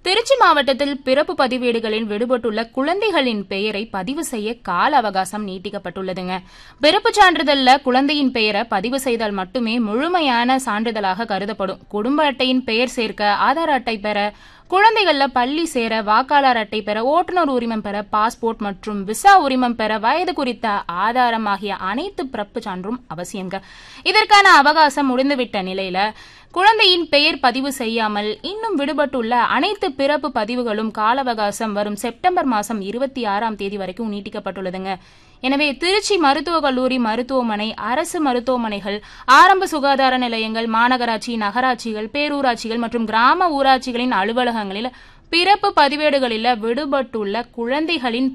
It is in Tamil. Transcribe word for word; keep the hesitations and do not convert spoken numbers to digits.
திருச்சி மாவட்டத்தில் பிறப்பு பதிவேடுகளில் விடுபட்டுள்ள குழந்தைகளின் பெயரை பதிவு செய்ய கால அவகாசம் நீட்டிக்கப்பட்டுள்ளதுங்க. பிறப்புச் சான்றிதழ்ல குழந்தையின் பெயரை பதிவு செய்தால் மட்டுமே முழுமையான சான்றிதழாக கருதப்படும். குடும்ப அட்டையின் பெயர் சேர்க்க, ஆதார் அட்டை பெற, குழந்தைகள்ல பள்ளி சேர, வாக்காளர் அட்டை பெற, ஓட்டுநர் உரிமம் பெற, பாஸ்போர்ட் மற்றும் விசா உரிமம் பெற, வயது குறித்த ஆதாரம் ஆகிய அனைத்து பிறப்பு சான்றும் அவசியங்க. இதற்கான அவகாசம் முடிந்துவிட்ட நிலையில குழந்தையின் பெயர் பதிவு செய்யாமல் இன்னும் விடுபட்டுள்ள அனைத்து பிறப்பு பதிவுகளும் கால அவகாசம் வரும் செப்டம்பர் மாசம் இருபத்தி ஆறாம் தேதி வரைக்கும் நீட்டிக்கப்பட்டுள்ளதுங்க. எனவே திருச்சி மருத்துவக் கல்லூரி மருத்துவமனை, அரசு மருத்துவமனைகள், ஆரம்ப சுகாதார நிலையங்கள், மாநகராட்சி, நகராட்சிகள், பேரூராட்சிகள் மற்றும் கிராம ஊராட்சிகளின் அலுவலகங்களில் பிறப்பு பதிவேடுகளில் விடுபட்டுள்ள குழந்தைகளின்